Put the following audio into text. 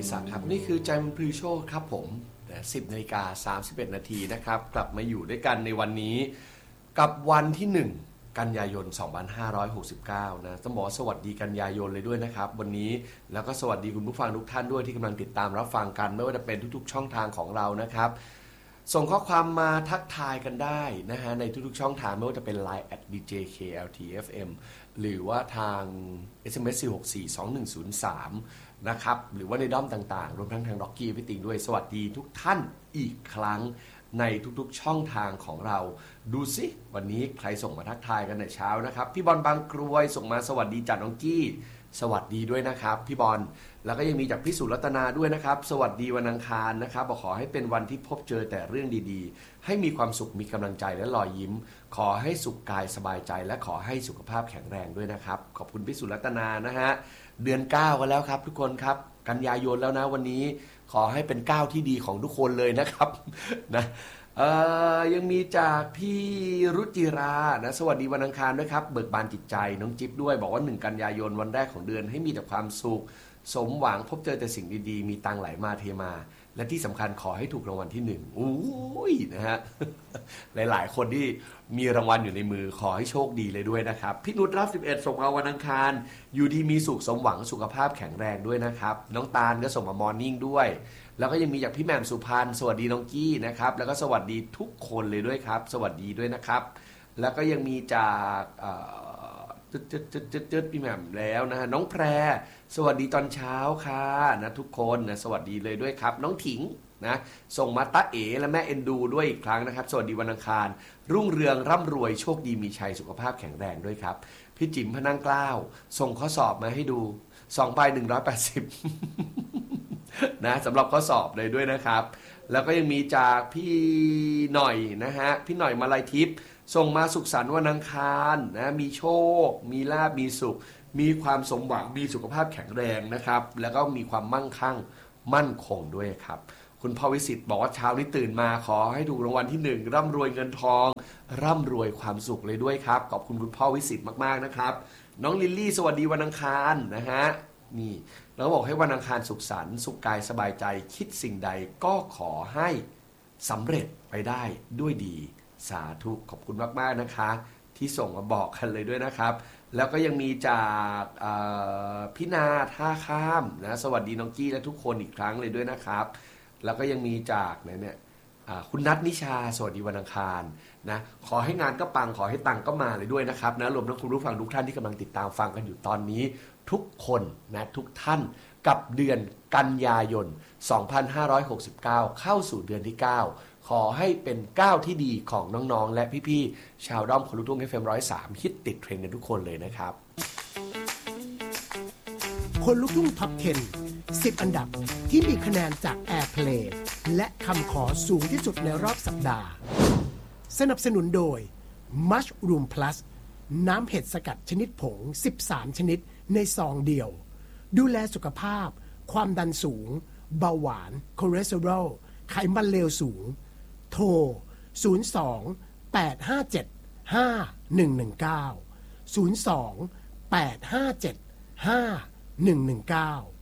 กิศักดิ์ครับนี่คือใจมันพลูโชครับผม10:31 นาทีนะครับกลับมาอยู่ด้วยกันในวันนี้กับวันที่1กันยายน2569นะต้องบอกสวัสดีกันยายนเลยด้วยนะครับวันนี้แล้วก็สวัสดีคุณผู้ฟังทุกท่านด้วยที่กำลังติดตามรับฟังกันไม่ว่าจะเป็นทุกๆช่องทางของเรานะครับส่งข้อความมาทักทายกันได้นะฮะในทุกๆช่องทางไม่ว่าจะเป็น Line @djkltfm หรือว่าทาง SMS 4642103นะครับหรือว่าในด้อมต่างๆรวมทั้งทางด็อกกี้พี่ติงด้วยสวัสดีทุกท่านอีกครั้งในทุกๆช่องทางของเราดูสิวันนี้ใครส่งมาทักทายกันในเช้านะครับพี่บอลบางกรวยส่งมาสวัสดีจากน้องกี้สวัสดีด้วยนะครับพี่บอลแล้วก็ยังมีจากพี่สุรัตนาด้วยนะครับสวัสดีวันอังคารนะครับขอให้เป็นวันที่พบเจอแต่เรื่องดีๆให้มีความสุขมีกำลังใจและรอยยิ้มขอให้สุขกายสบายใจและขอให้สุขภาพแข็งแรงด้วยนะครับขอบคุณพี่สุรัตนานะฮะเดือน9กันแล้วครับทุกคนครับกันยายนแล้วนะวันนี้ขอให้เป็น9ที่ดีของทุกคนเลยนะครับนะยังมีจากพี่รุจิรานะสวัสดีวันอังคารด้วยครับเบิกบานจิตใจน้องจิ๊บด้วยบอกว่า1กันยายนวันแรกของเดือนให้มีแต่ความสุขสมหวังพบเจอแต่สิ่งดีๆมีตังไหลมาเทมาและที่สำคัญขอให้ถูกรางวัลที่1อุ้ยนะฮะ หลายๆคนที่มีรางวัลอยู่ในมือขอให้โชคดีเลยด้วยนะครับพี่นุชรับ11ส่งมาวันอังคารอยู่ดีมีสุขสมหวังสุขภาพแข็งแรงด้วยนะครับน้องตาลก็ส่งมามอร์นิ่งด้วยแล้วก็ยังมีจากพี่แหม่มสุพรรณสวัสดีน้องกี้นะครับแล้วก็สวัสดีทุกคนเลยด้วยครับสวัสดีด้วยนะครับแล้วก็ยังมีจากพี่แหม่มแล้วนะฮะน้องแพรสวัสดีตอนเช้าค่ะนะทุกคนนะสวัสดีเลยด้วยครับน้องถิงนะส่งมาตาเอ๋และแม่เอ็นดูด้วยอีกครั้งนะครับสวัสดีวันอังคารรุ่งเรืองร่ำรวยโชคดีมีชัยสุขภาพแข็งแรงด้วยครับพี่จิ๋มพนังกล้าวส่งข้อสอบมาให้ดู2 ใบ 180นะสำหรับข้อสอบเลยด้วยนะครับแล้วก็ยังมีจากพี่หน่อยนะฮะพี่หน่อยมาลัยทิพย์ส่งมาสุขสันต์วันอังคารนะมีโชคมีลาภมีสุขมีความสมหวังมีสุขภาพแข็งแรงนะครับแล้วก็มีความมั่งคั่งมั่นคงด้วยครับคุณพ่อวิสิตบอกว่าเช้านี้ตื่นมาขอให้ถูกรางวัลที่1ร่ำรวยเงินทองร่ำรวยความสุขเลยด้วยครับขอบคุณคุณพ่อวิสิตมากๆนะครับน้องลิลลี่สวัสดีวันอังคารนะฮะนี่เราบอกให้วันอังคารสุขสันต์สุขกายสบายใจคิดสิ่งใดก็ขอให้สำเร็จไปได้ด้วยดีสาธุขอบคุณมากๆนะคะที่ส่งมาบอกกันเลยด้วยนะครับแล้วก็ยังมีจากพี่นาท่าข้ามนะสวัสดีน้องกี้และทุกคนอีกครั้งเลยด้วยนะครับแล้วก็ยังมีจากเนี่ยคุณนัทนิชาสวัสดีวันอังคารนะขอให้งานก็ปังขอให้ตังก็มาเลยด้วยนะครับนะรวมทั้งคุณผู้ฟังทุกท่านที่กำลังติดตามฟังกันอยู่ตอนนี้ทุกคนนะทุกท่านกับเดือนกันยายน2569เข้าสู่เดือนที่9ขอให้เป็น9ที่ดีของน้องๆและพี่ๆชาวด้อมคนลูกทุ่ง FM 103ฮิตติดเทรนด์กันทุกคนเลยนะครับคนลูกทุ่งท็อป 10 อันดับที่มีคะแนนจาก Airplay และคำขอสูงที่สุดในรอบสัปดาห์สนับสนุนโดย Mushroom Plus น้ำเห็ดสกัดชนิดผง13ชนิดในซองเดียวดูแลสุขภาพความดันสูงเบาหวานคอเลสเตอรอลไขมันเลวสูงโทร02 857 5119 02 857 5119